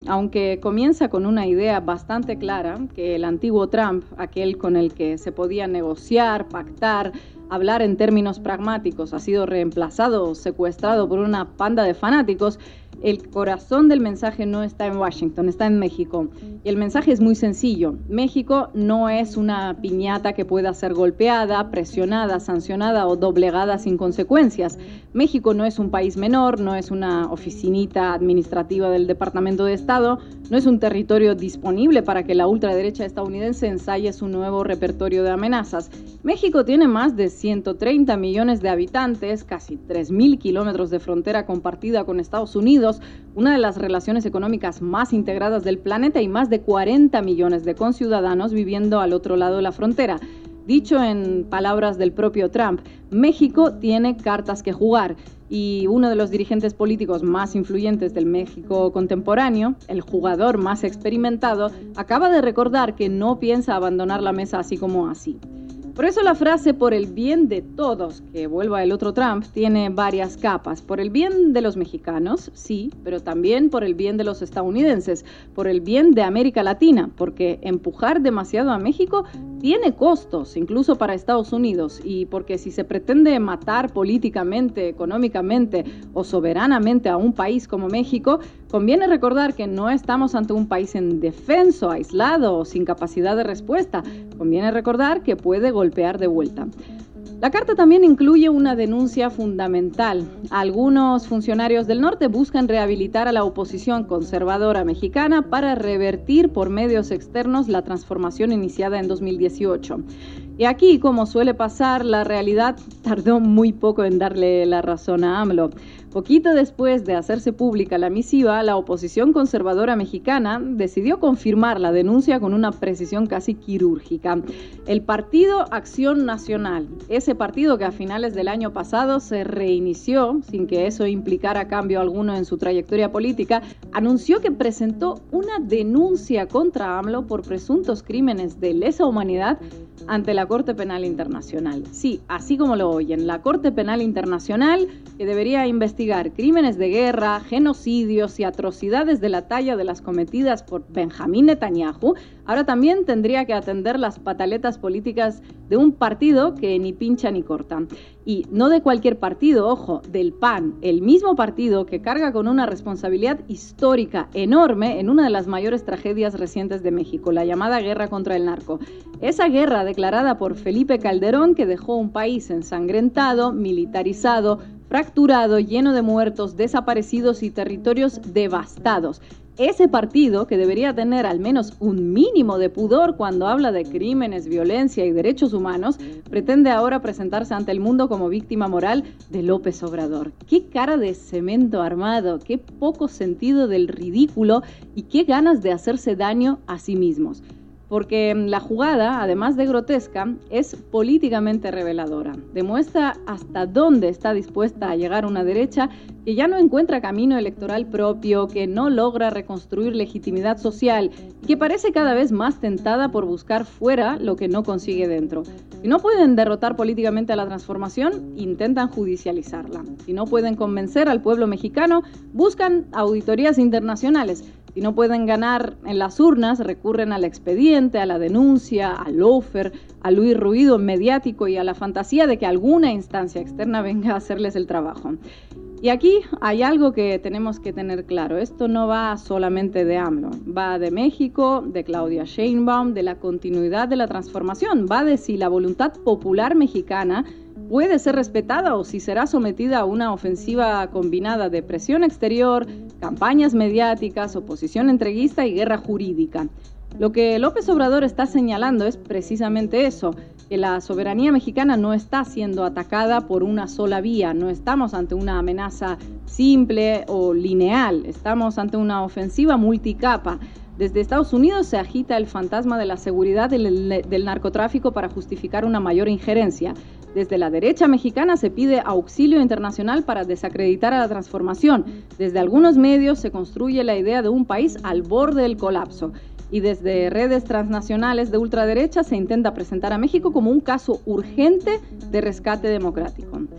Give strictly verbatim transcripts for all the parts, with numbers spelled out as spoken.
aunque comienza con una idea bastante clara, que el antiguo Trump, aquel con el que se podía negociar, pactar, hablar en términos pragmáticos, ha sido reemplazado o secuestrado por una panda de fanáticos. El corazón del mensaje no está en Washington, está en México. Y el mensaje es muy sencillo. México no es una piñata que pueda ser golpeada, presionada, sancionada o doblegada sin consecuencias. México no es un país menor, no es una oficinita administrativa del Departamento de Estado, no es un territorio disponible para que la ultraderecha estadounidense ensaye su nuevo repertorio de amenazas. México tiene más de ciento treinta millones de habitantes, casi tres mil kilómetros de frontera compartida con Estados Unidos, una de las relaciones económicas más integradas del planeta y más de cuarenta millones de conciudadanos viviendo al otro lado de la frontera. Dicho en palabras del propio Trump, México tiene cartas que jugar y uno de los dirigentes políticos más influyentes del México contemporáneo, el jugador más experimentado, acaba de recordar que no piensa abandonar la mesa así como así. Por eso la frase "por el bien de todos", que vuelva el otro Trump, tiene varias capas. Por el bien de los mexicanos, sí, pero también por el bien de los estadounidenses, por el bien de América Latina, porque empujar demasiado a México tiene costos, incluso para Estados Unidos, y porque si se pretende matar políticamente, económicamente o soberanamente a un país como México, conviene recordar que no estamos ante un país indefenso, aislado o sin capacidad de respuesta. Conviene recordar que puede golpear de vuelta. La carta también incluye una denuncia fundamental. Algunos funcionarios del norte buscan rehabilitar a la oposición conservadora mexicana para revertir por medios externos la transformación iniciada en dos mil dieciocho. Y aquí, como suele pasar, la realidad tardó muy poco en darle la razón a AMLO. Poquito después de hacerse pública la misiva, la oposición conservadora mexicana decidió confirmar la denuncia con una precisión casi quirúrgica. El Partido Acción Nacional, ese partido que a finales del año pasado se reinició, sin que eso implicara cambio alguno en su trayectoria política, anunció que presentó una denuncia contra AMLO por presuntos crímenes de lesa humanidad ante la Corte Penal Internacional. Sí, así como lo oyen, la Corte Penal Internacional, que debería investigar crímenes de guerra, genocidios y atrocidades de la talla de las cometidas por Benjamín Netanyahu, ahora también tendría que atender las pataletas políticas de un partido que ni pincha ni corta. Y no de cualquier partido, ojo, del P A N, el mismo partido que carga con una responsabilidad histórica enorme en una de las mayores tragedias recientes de México, la llamada guerra contra el narco. Esa guerra declarada por Felipe Calderón, que dejó un país ensangrentado, militarizado, fracturado, lleno de muertos, desaparecidos y territorios devastados. Ese partido, que debería tener al menos un mínimo de pudor cuando habla de crímenes, violencia y derechos humanos, pretende ahora presentarse ante el mundo como víctima moral de López Obrador. ¡Qué cara de cemento armado! ¡Qué poco sentido del ridículo! Y qué ganas de hacerse daño a sí mismos. Porque la jugada, además de grotesca, es políticamente reveladora. Demuestra hasta dónde está dispuesta a llegar una derecha que ya no encuentra camino electoral propio, que no logra reconstruir legitimidad social y que parece cada vez más tentada por buscar fuera lo que no consigue dentro. Si no pueden derrotar políticamente a la transformación, intentan judicializarla. Si no pueden convencer al pueblo mexicano, buscan auditorías internacionales. Si no pueden ganar en las urnas, recurren al expediente, a la denuncia, al lawfare, al huir ruido mediático y a la fantasía de que alguna instancia externa venga a hacerles el trabajo. Y aquí hay algo que tenemos que tener claro. Esto no va solamente de AMLO, va de México, de Claudia Sheinbaum, de la continuidad de la transformación, va de si la voluntad popular mexicana puede ser respetada o si será sometida a una ofensiva combinada de presión exterior, campañas mediáticas, oposición entreguista y guerra jurídica. Lo que López Obrador está señalando es precisamente eso, que la soberanía mexicana no está siendo atacada por una sola vía, no estamos ante una amenaza simple o lineal, estamos ante una ofensiva multicapa. Desde Estados Unidos se agita el fantasma de la seguridad del, del narcotráfico para justificar una mayor injerencia. Desde la derecha mexicana se pide auxilio internacional para desacreditar a la transformación. Desde algunos medios se construye la idea de un país al borde del colapso. Y desde redes transnacionales de ultraderecha se intenta presentar a México como un caso urgente de rescate democrático.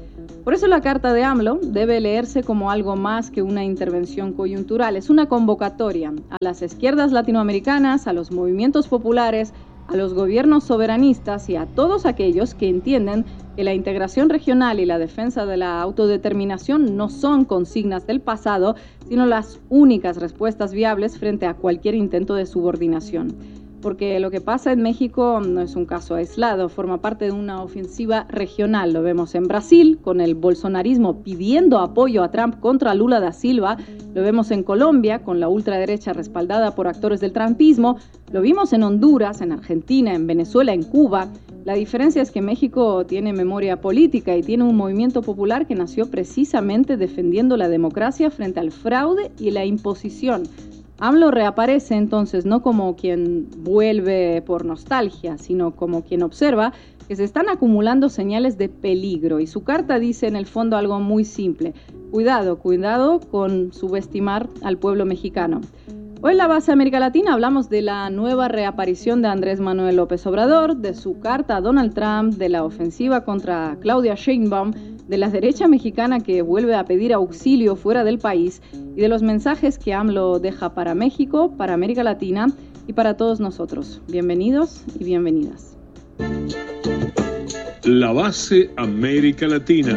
Por eso la carta de AMLO debe leerse como algo más que una intervención coyuntural. Es una convocatoria a las izquierdas latinoamericanas, a los movimientos populares, a los gobiernos soberanistas y a todos aquellos que entienden que la integración regional y la defensa de la autodeterminación no son consignas del pasado, sino las únicas respuestas viables frente a cualquier intento de subordinación. Porque lo que pasa en México no es un caso aislado, forma parte de una ofensiva regional. Lo vemos en Brasil, con el bolsonarismo pidiendo apoyo a Trump contra Lula da Silva. Lo vemos en Colombia, con la ultraderecha respaldada por actores del trumpismo. Lo vimos en Honduras, en Argentina, en Venezuela, en Cuba. La diferencia es que México tiene memoria política y tiene un movimiento popular que nació precisamente defendiendo la democracia frente al fraude y la imposición. AMLO reaparece entonces no como quien vuelve por nostalgia, sino como quien observa que se están acumulando señales de peligro. Y su carta dice en el fondo algo muy simple: cuidado, cuidado con subestimar al pueblo mexicano. Hoy en la Base América Latina hablamos de la nueva reaparición de Andrés Manuel López Obrador, de su carta a Donald Trump, de la ofensiva contra Claudia Sheinbaum, de la derecha mexicana que vuelve a pedir auxilio fuera del país y de los mensajes que AMLO deja para México, para América Latina y para todos nosotros. Bienvenidos y bienvenidas. La Base América Latina.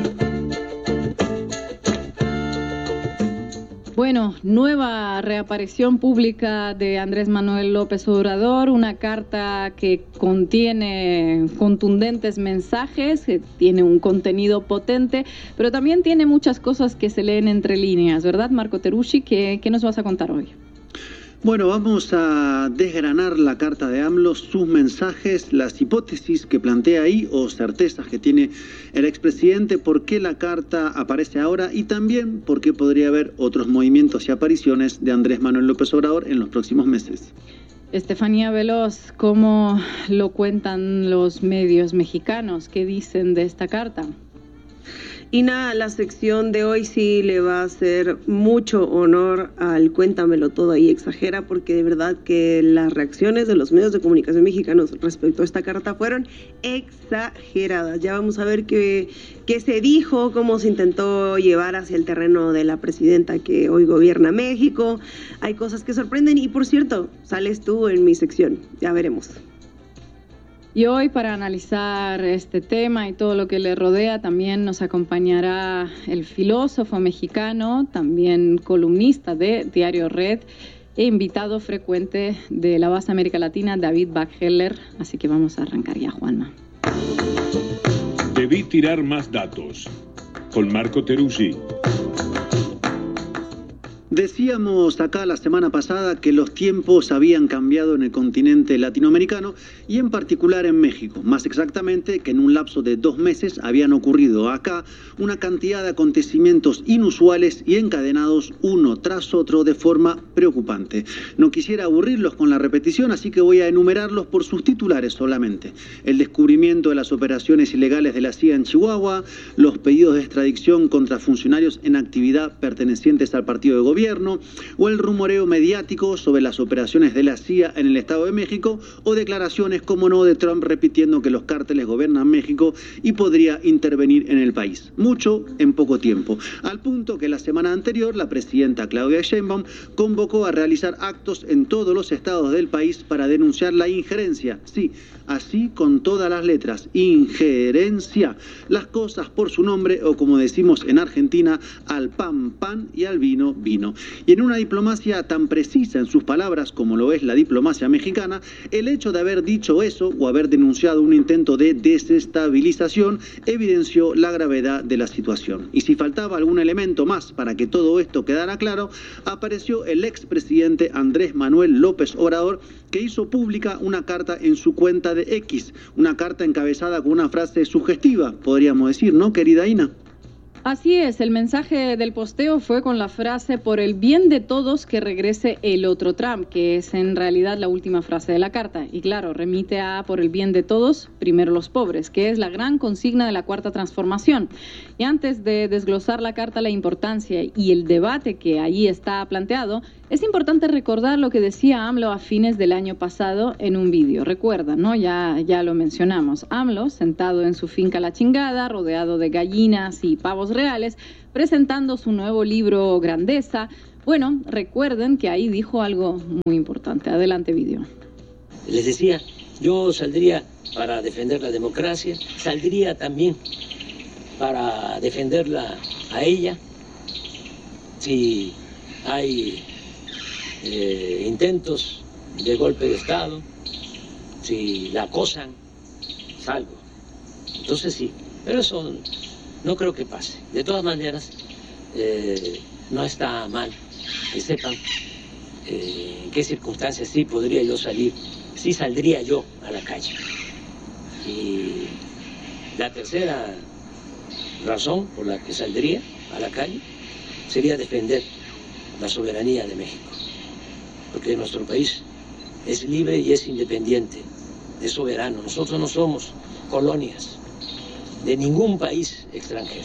Bueno, nueva reaparición pública de Andrés Manuel López Obrador, una carta que contiene contundentes mensajes, que tiene un contenido potente, pero también tiene muchas cosas que se leen entre líneas, ¿verdad, Marco Teruggi? ¿Qué, qué nos vas a contar hoy? Bueno, vamos a desgranar la carta de AMLO, sus mensajes, las hipótesis que plantea ahí o certezas que tiene el expresidente, por qué la carta aparece ahora y también por qué podría haber otros movimientos y apariciones de Andrés Manuel López Obrador en los próximos meses. Estefanía Veloz, ¿cómo lo cuentan los medios mexicanos? ¿Qué dicen de esta carta? Y nada, la sección de hoy sí le va a hacer mucho honor al Cuéntamelo Todo y Exagera, porque de verdad que las reacciones de los medios de comunicación mexicanos respecto a esta carta fueron exageradas. Ya vamos a ver qué, qué se dijo, cómo se intentó llevar hacia el terreno de la presidenta que hoy gobierna México. Hay cosas que sorprenden y, por cierto, sales tú en mi sección, ya veremos. Y hoy, para analizar este tema y todo lo que le rodea, también nos acompañará el filósofo mexicano, también columnista de Diario Red e invitado frecuente de la Base América Latina, David Bachheller. Así que vamos a arrancar ya, Juanma. Debí tirar más datos, con Marco Teruggi. Decíamos acá la semana pasada que los tiempos habían cambiado en el continente latinoamericano y en particular en México. Más exactamente que en un lapso de dos meses habían ocurrido acá una cantidad de acontecimientos inusuales y encadenados uno tras otro de forma preocupante. No quisiera aburrirlos con la repetición, así que voy a enumerarlos por sus titulares solamente. El descubrimiento de las operaciones ilegales de la C I A en Chihuahua, los pedidos de extradición contra funcionarios en actividad pertenecientes al partido de gobierno, o el rumoreo mediático sobre las operaciones de la C I A en el Estado de México, o declaraciones, como no, de Trump repitiendo que los cárteles gobiernan México y podría intervenir en el país. Mucho en poco tiempo, al punto que la semana anterior la presidenta Claudia Sheinbaum convocó a realizar actos en todos los estados del país para denunciar la injerencia, sí, así con todas las letras, injerencia, las cosas por su nombre, o como decimos en Argentina, al pan pan y al vino vino. Y en una diplomacia tan precisa en sus palabras como lo es la diplomacia mexicana, el hecho de haber dicho eso o haber denunciado un intento de desestabilización evidenció la gravedad de la situación. Y si faltaba algún elemento más para que todo esto quedara claro, apareció el expresidente Andrés Manuel López Obrador, que hizo pública una carta en su cuenta de X, una carta encabezada con una frase sugestiva, podríamos decir, ¿no, querida Ina? Así es, el mensaje del posteo fue con la frase "por el bien de todos que regrese el otro Trump", que es en realidad la última frase de la carta. Y claro, remite a "por el bien de todos, primero los pobres", que es la gran consigna de la Cuarta Transformación. Y antes de desglosar la carta, la importancia y el debate que allí está planteado, es importante recordar lo que decía AMLO a fines del año pasado en un vídeo. Recuerdan, ¿no? Ya, ya lo mencionamos. AMLO, sentado en su finca La Chingada, rodeado de gallinas y pavos reales, presentando su nuevo libro Grandeza. Bueno, recuerden que ahí dijo algo muy importante. Adelante, vídeo. Les decía, yo saldría para defender la democracia, saldría también para defenderla a ella. Si hay eh, intentos de golpe de Estado, si la acosan, salgo. Entonces sí, pero eso no creo que pase. De todas maneras, eh, no está mal que sepan eh, en qué circunstancias sí podría yo salir, sí saldría yo a la calle. Y la tercera razón por la que saldría a la calle sería defender la soberanía de México, porque nuestro país es libre y es independiente, es soberano. Nosotros no somos colonias de ningún país extranjero.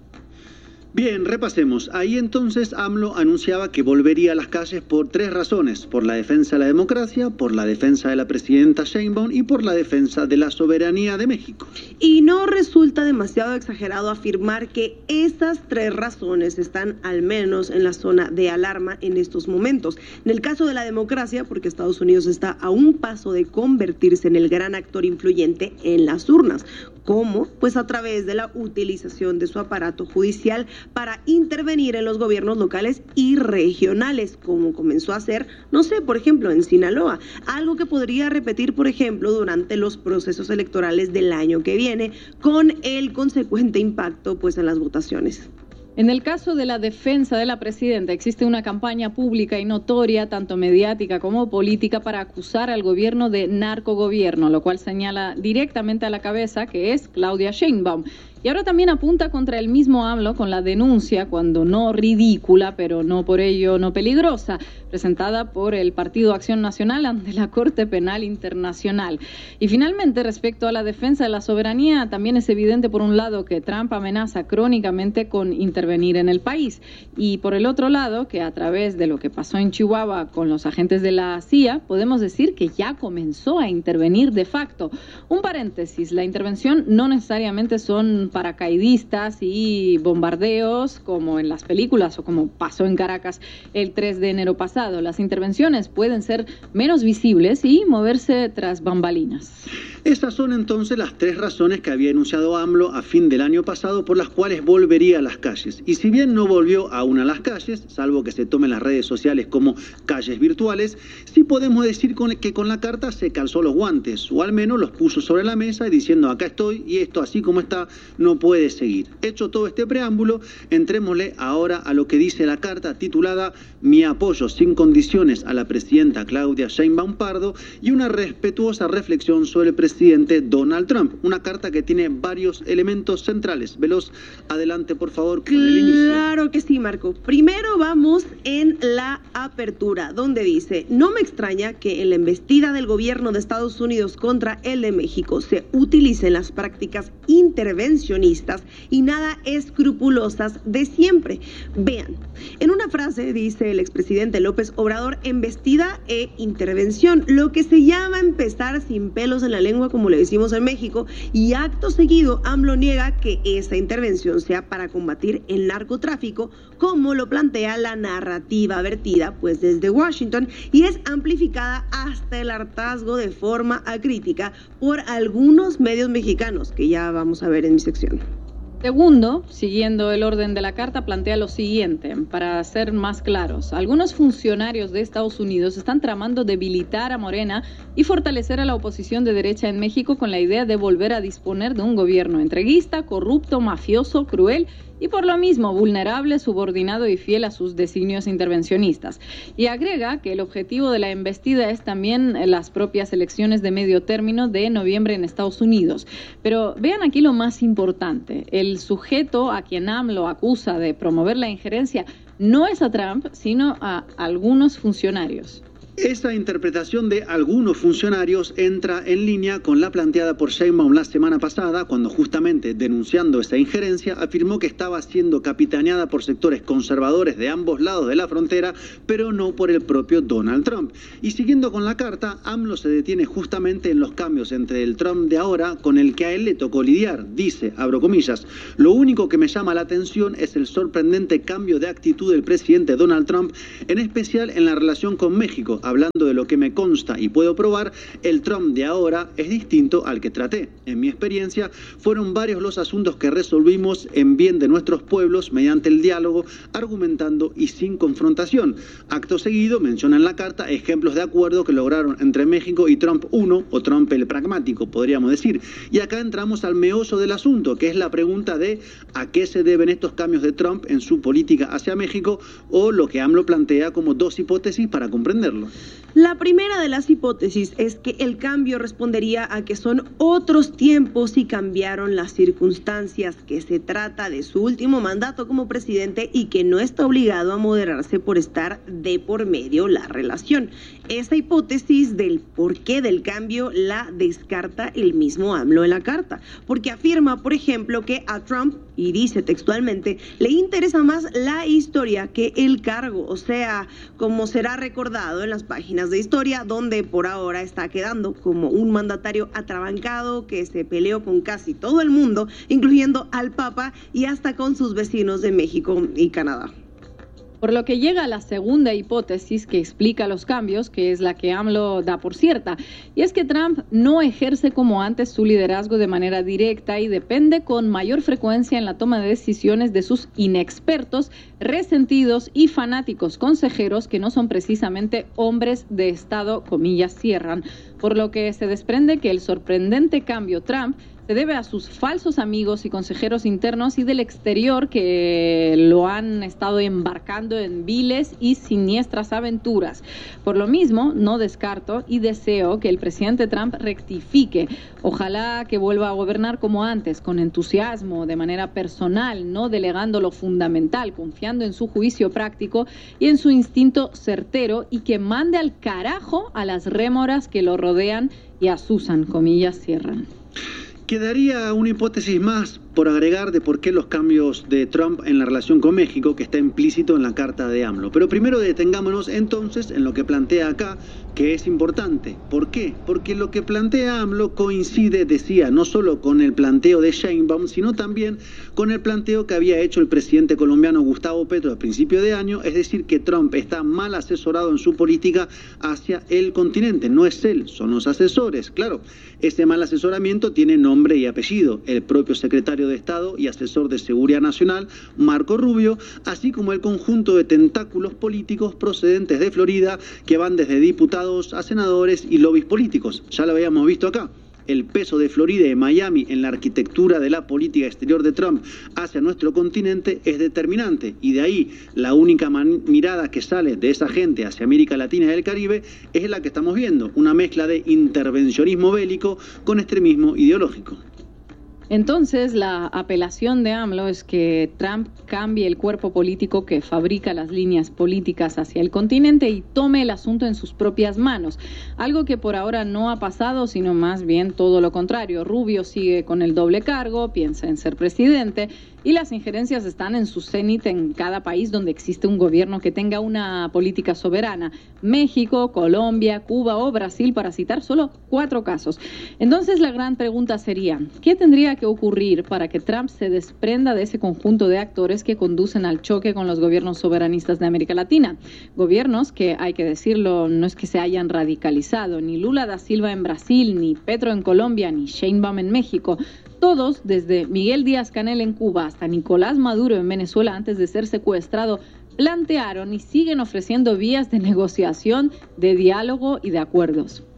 Bien, repasemos. Ahí entonces AMLO anunciaba que volvería a las calles por tres razones: por la defensa de la democracia, por la defensa de la presidenta Sheinbaum y por la defensa de la soberanía de México. Y no resulta demasiado exagerado afirmar que estas tres razones están al menos en la zona de alarma en estos momentos. En el caso de la democracia, porque Estados Unidos está a un paso de convertirse en el gran actor influyente en las urnas. ¿Cómo? Pues a través de la utilización de su aparato judicial para intervenir en los gobiernos locales y regionales, como comenzó a hacer, no sé, por ejemplo, en Sinaloa, algo que podría repetir, por ejemplo, durante los procesos electorales del año que viene, con el consecuente impacto, pues, en las votaciones. En el caso de la defensa de la presidenta, existe una campaña pública y notoria, tanto mediática como política, para acusar al gobierno de narcogobierno, lo cual señala directamente a la cabeza, que es Claudia Sheinbaum. Y ahora también apunta contra el mismo AMLO con la denuncia, cuando no ridícula, pero no por ello no peligrosa, presentada por el Partido Acción Nacional ante la Corte Penal Internacional. Y finalmente, respecto a la defensa de la soberanía, también es evidente, por un lado, que Trump amenaza crónicamente con intervenir en el país, y por el otro lado, que a través de lo que pasó en Chihuahua con los agentes de la C I A, podemos decir que ya comenzó a intervenir de facto. Un paréntesis, la intervención no necesariamente son paracaidistas y bombardeos como en las películas o como pasó en Caracas el tres de enero pasado. Las intervenciones pueden ser menos visibles y moverse tras bambalinas. Esas son entonces las tres razones que había enunciado AMLO a fin del año pasado por las cuales volvería a las calles. Y si bien no volvió aún a las calles, salvo que se tomen las redes sociales como calles virtuales, sí podemos decir que con la carta se calzó los guantes, o al menos los puso sobre la mesa diciendo: acá estoy y esto así como está no puede seguir. Hecho todo este preámbulo, entrémosle ahora a lo que dice la carta titulada "Mi apoyo sin condiciones a la presidenta Claudia Sheinbaum Pardo y una respetuosa reflexión sobre el presidente Donald Trump". Una carta que tiene varios elementos centrales. Veloz, adelante por favor con el inicio. Claro que sí, Marco. Primero vamos en la apertura, donde dice: "No me extraña que en la embestida del gobierno de Estados Unidos contra el de México se utilicen las prácticas intervencionistas y nada escrupulosas de siempre". Vean, en una frase dice el expresidente López Obrador: embestida e intervención, lo que se llama empezar sin pelos en la lengua, como le decimos en México, y acto seguido AMLO niega que esa intervención sea para combatir el narcotráfico, como lo plantea la narrativa vertida pues desde Washington, y es amplificada hasta el hartazgo de forma acrítica por algunos medios mexicanos, que ya vamos a ver en mi sección. Segundo, siguiendo el orden de la carta, plantea lo siguiente, para ser más claros: algunos funcionarios de Estados Unidos están tramando debilitar a Morena y fortalecer a la oposición de derecha en México con la idea de volver a disponer de un gobierno entreguista, corrupto, mafioso, cruel y por lo mismo vulnerable, subordinado y fiel a sus designios intervencionistas. Y agrega que el objetivo de la embestida es también las propias elecciones de medio término de noviembre en Estados Unidos. Pero vean aquí lo más importante, el sujeto a quien AMLO acusa de promover la injerencia no es a Trump, sino a algunos funcionarios. Esa interpretación de algunos funcionarios entra en línea con la planteada por Sheinbaum la semana pasada, cuando justamente denunciando esa injerencia afirmó que estaba siendo capitaneada por sectores conservadores de ambos lados de la frontera, pero no por el propio Donald Trump. Y siguiendo con la carta, AMLO se detiene justamente en los cambios entre el Trump de ahora con el que a él le tocó lidiar. Dice, abro comillas, lo único que me llama la atención es el sorprendente cambio de actitud del presidente Donald Trump, en especial en la relación con México. Hablando de lo que me consta y puedo probar, el Trump de ahora es distinto al que traté. En mi experiencia, fueron varios los asuntos que resolvimos en bien de nuestros pueblos mediante el diálogo, argumentando y sin confrontación. Acto seguido, menciona en la carta ejemplos de acuerdo que lograron entre México y Trump uno, o Trump el pragmático, podríamos decir. Y acá entramos al meollo del asunto, que es la pregunta de a qué se deben estos cambios de Trump en su política hacia México, o lo que AMLO plantea como dos hipótesis para comprenderlo. La primera de las hipótesis es que el cambio respondería a que son otros tiempos y cambiaron las circunstancias, que se trata de su último mandato como presidente y que no está obligado a moderarse por estar de por medio la relación. Esa hipótesis del porqué del cambio la descarta el mismo AMLO en la carta, porque afirma, por ejemplo, que a Trump, y dice textualmente, le interesa más la historia que el cargo, o sea, como será recordado en las páginas de historia, donde por ahora está quedando como un mandatario atrabancado que se peleó con casi todo el mundo, incluyendo al Papa y hasta con sus vecinos de México y Canadá. Por lo que llega a la segunda hipótesis que explica los cambios, que es la que AMLO da por cierta, y es que Trump no ejerce como antes su liderazgo de manera directa y depende con mayor frecuencia en la toma de decisiones de sus inexpertos, resentidos y fanáticos consejeros que no son precisamente hombres de Estado, comillas cierran, por lo que se desprende que el sorprendente cambio Trump se debe a sus falsos amigos y consejeros internos y del exterior que lo han estado embarcando en viles y siniestras aventuras. Por lo mismo, no descarto y deseo que el presidente Trump rectifique. Ojalá que vuelva a gobernar como antes, con entusiasmo, de manera personal, no delegando lo fundamental, confiando en su juicio práctico y en su instinto certero, y que mande al carajo a las rémoras que lo rodean y asusan, comillas cierran. Quedaría una hipótesis más por agregar de por qué los cambios de Trump en la relación con México, que está implícito en la carta de AMLO. Pero primero detengámonos entonces en lo que plantea acá, que es importante. ¿Por qué? Porque lo que plantea AMLO coincide, decía, no solo con el planteo de Sheinbaum, sino también con el planteo que había hecho el presidente colombiano Gustavo Petro a principio de año, es decir, que Trump está mal asesorado en su política hacia el continente. No es él, son los asesores. Claro, ese mal asesoramiento tiene nombre y apellido. El propio secretario de Estado y asesor de Seguridad Nacional, Marco Rubio, así como el conjunto de tentáculos políticos procedentes de Florida que van desde diputados a senadores y lobbies políticos. Ya lo habíamos visto acá. El peso de Florida y Miami en la arquitectura de la política exterior de Trump hacia nuestro continente es determinante, y de ahí la única mirada que sale de esa gente hacia América Latina y el Caribe es la que estamos viendo, una mezcla de intervencionismo bélico con extremismo ideológico. Entonces, la apelación de AMLO es que Trump cambie el cuerpo político que fabrica las líneas políticas hacia el continente y tome el asunto en sus propias manos. Algo que por ahora no ha pasado, sino más bien todo lo contrario. Rubio sigue con el doble cargo, piensa en ser presidente, y las injerencias están en su cenit en cada país donde existe un gobierno que tenga una política soberana. México, Colombia, Cuba o Brasil, para citar solo cuatro casos. Entonces la gran pregunta sería, ¿qué tendría que ocurrir para que Trump se desprenda de ese conjunto de actores que conducen al choque con los gobiernos soberanistas de América Latina? Gobiernos que, hay que decirlo, no es que se hayan radicalizado, ni Lula da Silva en Brasil, ni Petro en Colombia, ni Sheinbaum en México. Todos, desde Miguel Díaz-Canel en Cuba hasta Nicolás Maduro en Venezuela antes de ser secuestrado, plantearon y siguen ofreciendo vías de negociación, de diálogo y de acuerdos.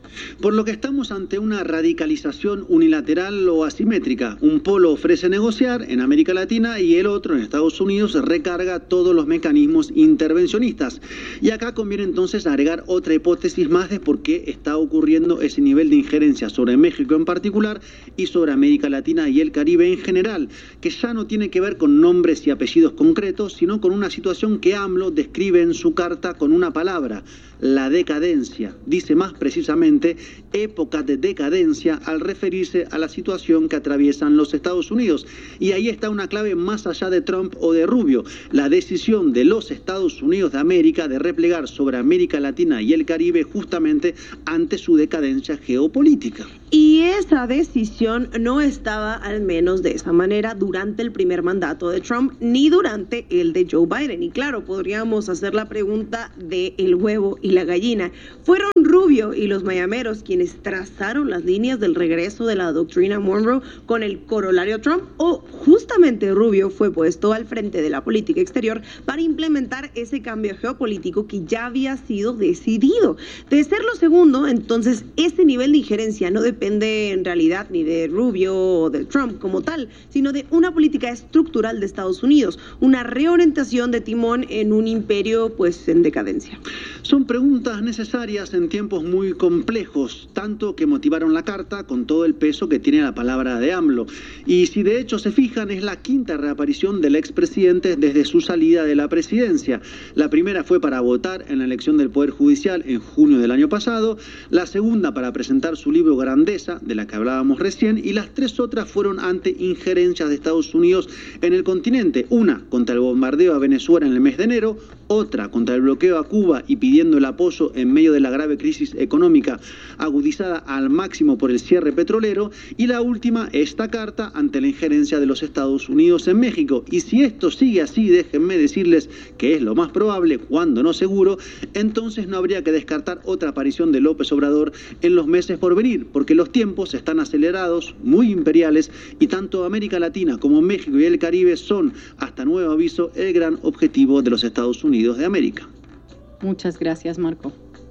Por lo que estamos ante una radicalización unilateral o asimétrica. Un polo ofrece negociar en América Latina y el otro, en Estados Unidos, recarga todos los mecanismos intervencionistas. Y acá conviene entonces agregar otra hipótesis más de por qué está ocurriendo ese nivel de injerencia sobre México en particular y sobre América Latina y el Caribe en general, que ya no tiene que ver con nombres y apellidos concretos, sino con una situación que AMLO describe en su carta con una palabra: la decadencia. Dice más precisamente época de decadencia al referirse a la situación que atraviesan los Estados Unidos. Y ahí está una clave más allá de Trump o de Rubio: la decisión de los Estados Unidos de América de replegar sobre América Latina y el Caribe justamente ante su decadencia geopolítica. Y esa decisión no estaba al menos de esa manera durante el primer mandato de Trump ni durante el de Joe Biden. Y claro, podríamos hacer la pregunta de el huevo y la gallina. ¿Fueron Rubio y los mayameros quienes trazaron las líneas del regreso de la doctrina Monroe con el corolario Trump? ¿O justamente Rubio fue puesto al frente de la política exterior para implementar ese cambio geopolítico que ya había sido decidido? De ser lo segundo, entonces ese nivel de injerencia no depende en realidad ni de Rubio o de Trump como tal, sino de una política estructural de Estados Unidos, una reorientación de timón en un imperio pues en decadencia. Son preguntas necesarias en tiempos muy complejos, tanto que motivaron la carta con todo el peso que tiene la palabra de AMLO. Y si de hecho se fijan, es la quinta reaparición del expresidente desde su salida de la presidencia. La primera fue para votar en la elección del Poder Judicial en junio del año pasado, la segunda para presentar su libro Grandeza, de la que hablábamos recién, y las tres otras fueron ante injerencias de Estados Unidos en el continente. Una contra el bombardeo a Venezuela en el mes de enero, otra contra el bloqueo a Cuba y pidiendo el apoyo en medio de la grave crisis económica agudizada al máximo por el cierre petrolero, y la última, esta carta ante la injerencia de los Estados Unidos en México. Y si esto sigue así, déjenme decirles que es lo más probable, cuando no seguro, entonces no habría que descartar otra aparición de López Obrador en los meses por venir, porque los tiempos están acelerados, muy imperiales, y tanto América Latina como México y el Caribe son, hasta nuevo aviso, el gran objetivo de los Estados Unidos de América. Muchas gracias, Marco.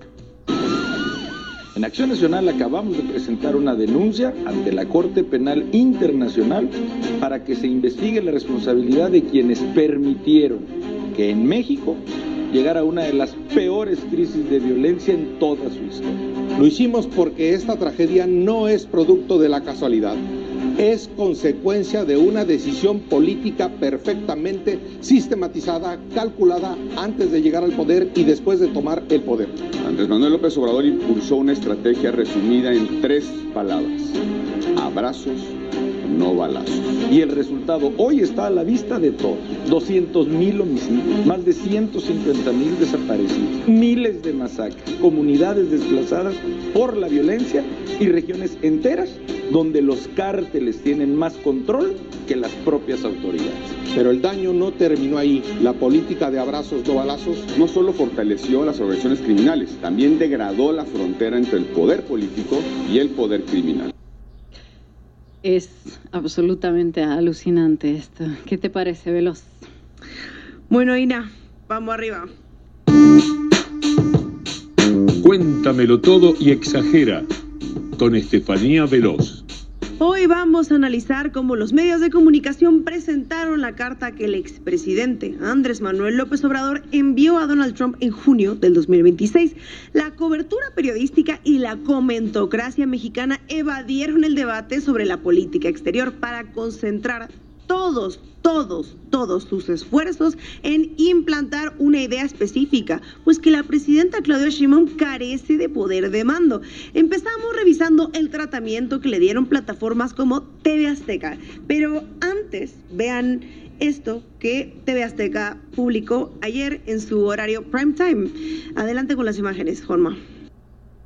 En Acción Nacional acabamos de presentar una denuncia ante la Corte Penal Internacional para que se investigue la responsabilidad de quienes permitieron que en México llegara una de las peores crisis de violencia en toda su historia. Lo hicimos porque esta tragedia no es producto de la casualidad. Es consecuencia de una decisión política perfectamente sistematizada, calculada antes de llegar al poder y después de tomar el poder. Andrés Manuel López Obrador impulsó una estrategia resumida en tres palabras: abrazos, no balazos. Y el resultado hoy está a la vista de todos. doscientos mil homicidios, más de ciento cincuenta mil desaparecidos, miles de masacres, comunidades desplazadas por la violencia y regiones enteras donde los cárteles tienen más control que las propias autoridades. Pero el daño no terminó ahí. La política de abrazos, no balazos no solo fortaleció las organizaciones criminales, también degradó la frontera entre el poder político y el poder criminal. Es absolutamente alucinante esto. ¿Qué te parece, Veloz? Bueno, Ina, vamos arriba. Cuéntamelo todo y exagera, con Estefanía Veloz. Hoy vamos a analizar cómo los medios de comunicación presentaron la carta que el expresidente Andrés Manuel López Obrador envió a Donald Trump en junio del dos mil veintiséis. La cobertura periodística y la comentocracia mexicana evadieron el debate sobre la política exterior para concentrar todos, todos, todos sus esfuerzos en implantar una idea específica, pues que la presidenta Claudia Sheinbaum carece de poder de mando. Empezamos revisando el tratamiento que le dieron plataformas como T V Azteca, pero antes vean esto que T V Azteca publicó ayer en su horario prime time. Adelante con las imágenes, Juanma.